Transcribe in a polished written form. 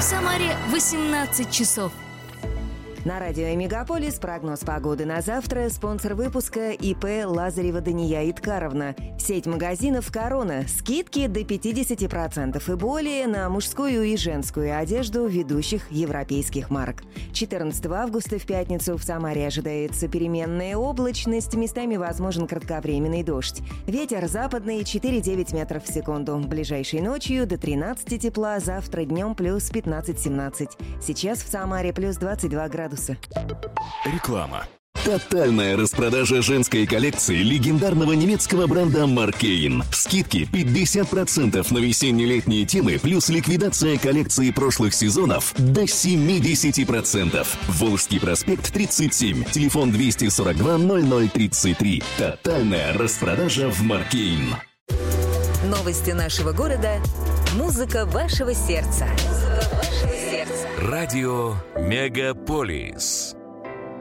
В Самаре 18 часов. На радио «Мегаполис» прогноз погоды на завтра. Спонсор выпуска ИП Лазарева Дания Иткаровна. Сеть магазинов «Корона». Скидки до 50% и более на мужскую и женскую одежду ведущих европейских марок. 14 августа в пятницу в Самаре ожидается переменная облачность. Местами возможен кратковременный дождь. Ветер западный 4-9 метров в секунду. Ближайшей ночью до 13 тепла. Завтра днем плюс 15-17. Сейчас в Самаре плюс 22 градуса. Реклама. Тотальная распродажа женской коллекции легендарного немецкого бренда Маркейн. Скидки 50% на весенне-летние темы, плюс ликвидация коллекции прошлых сезонов до 70%. Волжский проспект 37, телефон 242 0033. Тотальная распродажа в Маркейн. Новости нашего города. Музыка вашего сердца. Радио Мегаполис.